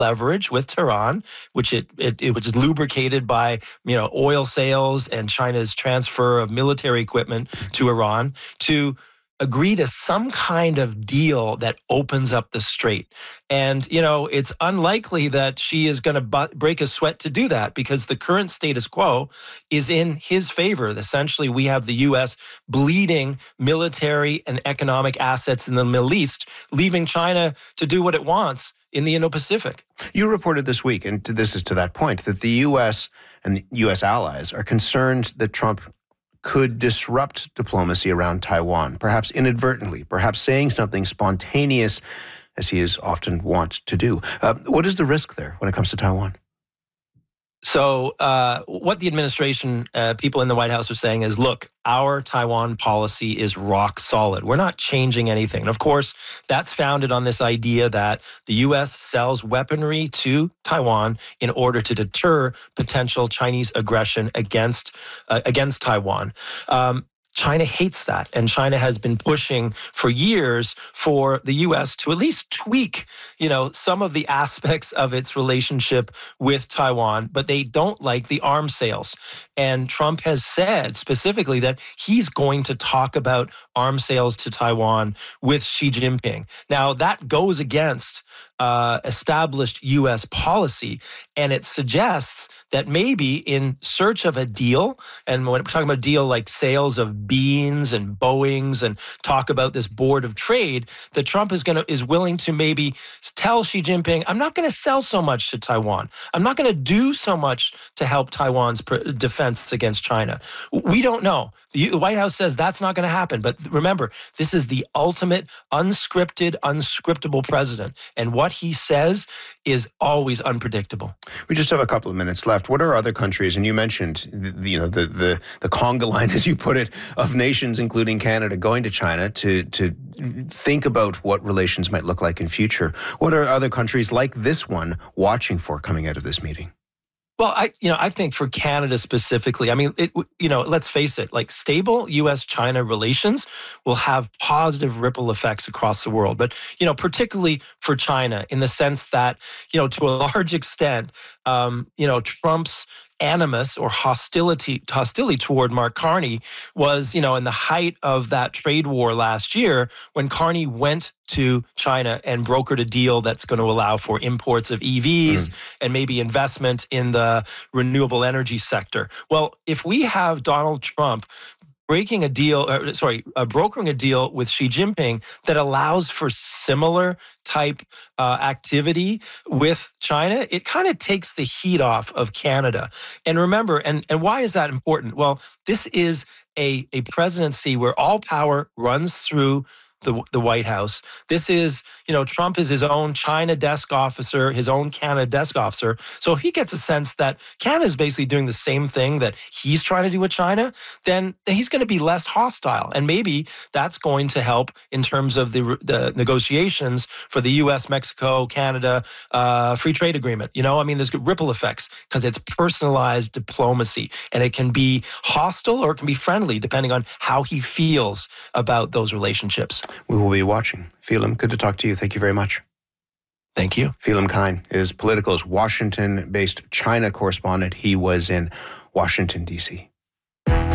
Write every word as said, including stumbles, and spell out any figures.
leverage with Tehran, which it, it it was lubricated by you know oil sales and China's transfer of military equipment to Iran, to agree to some kind of deal that opens up the strait. And, you know, it's unlikely that she is going to bu- break a sweat to do that, because the current status quo is in his favor. Essentially, we have the U S bleeding military and economic assets in the Middle East, leaving China to do what it wants in the Indo-Pacific. You reported this week, and this is to that point, that the U S and U S allies are concerned that Trump could disrupt diplomacy around Taiwan, perhaps inadvertently, perhaps saying something spontaneous, as he is often wont to do. Uh, what is the risk there when it comes to Taiwan? So uh, what the administration, uh, people in the White House are saying is, look, our Taiwan policy is rock solid. We're not changing anything. And of course, that's founded on this idea that the U S sells weaponry to Taiwan in order to deter potential Chinese aggression against uh, against Taiwan. Um, China hates that, and China has been pushing for years for the U S to at least tweak, you know, some of the aspects of its relationship with Taiwan, but they don't like the arms sales. And Trump has said specifically that he's going to talk about arms sales to Taiwan with Xi Jinping. Now, that goes against uh, established U S policy, and it suggests that maybe in search of a deal, and when we're talking about a deal like sales of Beans and Boeings, and talk about this board of trade, that Trump is going to is willing to maybe tell Xi Jinping, I'm not going to sell so much to Taiwan. I'm not going to do so much to help Taiwan's defense against China. We don't know. The White House says that's not going to happen. But remember, this is the ultimate unscripted, unscriptable president. And what he says is always unpredictable. We just have a couple of minutes left. What are other countries, and you mentioned the, you know the, the the conga line, as you put it, of nations, including Canada, going to China to to think about what relations might look like in future. What are other countries like this one watching for coming out of this meeting? Well, I, you know, I think for Canada specifically, I mean, it, you know, let's face it, like stable U S China relations will have positive ripple effects across the world. But, you know, particularly for China, in the sense that, you know, to a large extent, um, you know, Trump's animus or hostility hostility toward Mark Carney was, you know, in the height of that trade war last year, when Carney went to China and brokered a deal that's going to allow for imports of E Vs mm. and maybe investment in the renewable energy sector. Well, if we have Donald Trump breaking a deal, uh, sorry, uh, brokering a deal with Xi Jinping that allows for similar type uh, activity with China, it kind of takes the heat off of Canada. And remember, and, and why is that important? Well, this is a, a presidency where all power runs through the the White House. This is, you know, Trump is his own China desk officer, his own Canada desk officer. So if he gets a sense that Canada is basically doing the same thing that he's trying to do with China, then he's going to be less hostile. And maybe that's going to help in terms of the the negotiations for the U S, Mexico, Canada uh, free trade agreement. You know, I mean, there's ripple effects because it's personalized diplomacy, and it can be hostile or it can be friendly depending on how he feels about those relationships. We will be watching. Phelim, good to talk to you. Thank you very much. Thank you. Phelim Kine is Politico's Washington-based China correspondent. He was in Washington, D C